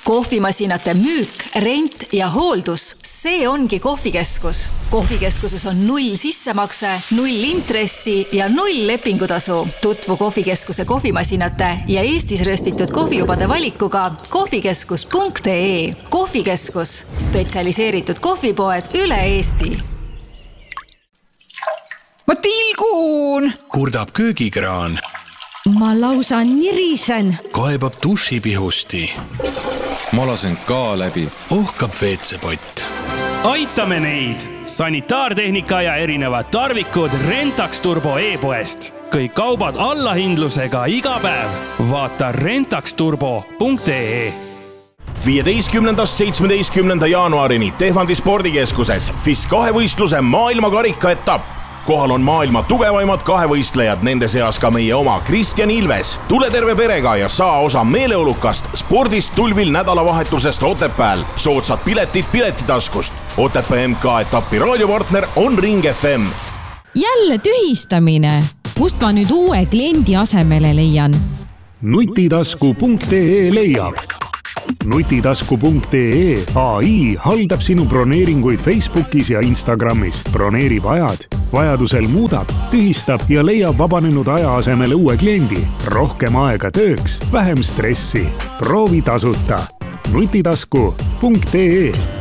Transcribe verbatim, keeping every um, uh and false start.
Kohvimasinate müük, rent ja hooldus, see ongi kohvikeskus. Kohvikeskuses on null sissemakse, null intressi ja null lepingutasu. Tutvu kohvikeskuse kohvimasinate ja Eestis röstitud kohvijubade valikuga kohvikeskus punkt ee. Kohvikeskus, spetsialiseeritud kohvipoed üle Eesti. Ma tilgun! Kurdab köögikraan. Ma lausa nirisen. Kaebab dušipihusti. Ma lasen ka läbi. Ohkab veetsepott. Aitame neid! Sanitaartehnika ja erinevad tarvikud Rentax Turbo e-poest. Kõik kaubad allahindlusega iga päev. Vaata rentax turbo punkt ee. viieteistkümnendast seitsmeteistkümnenda jaanuarini Tehvandi spordikeskuses F I S kahevõistluse maailmakarika etapp. Kohal on maailma tugevaimad kahevõistlejad, nende seas ka meie oma Kristjan Ilves. Tule terve perega ja saa osa meeleolukast spordist tulvil nädalavahetusest Otepääl. Soodsad piletid Piletitaskust. Otepää M K etappi raadiopartner on Ring F M. Jälle tühistamine. Kust ma nüüd uue kliendi asemele leian? nutitasku punkt ee leiab. nutitasku punkt ee A I haldab sinu broneeringuid Facebookis ja Instagramis. Broneerib ajad, vajadusel muudab, tühistab ja leiab vabanenud aja asemele uue kliendi. Rohkem aega tööks, vähem stressi. Proovi tasuta. nutitasku punkt ee